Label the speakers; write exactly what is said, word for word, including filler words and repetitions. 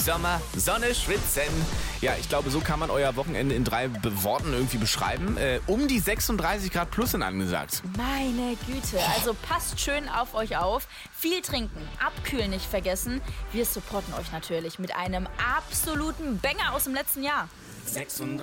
Speaker 1: Sommer, Sonne, Schwitzen. Ja, ich glaube, so kann man euer Wochenende in drei Be- Worten irgendwie beschreiben. Äh, um die sechsunddreißig Grad plus sind angesagt.
Speaker 2: Meine Güte, also passt schön auf euch auf. Viel trinken, abkühlen nicht vergessen. Wir supporten euch natürlich mit einem absoluten Banger aus dem letzten Jahr.
Speaker 1: sechsunddreißig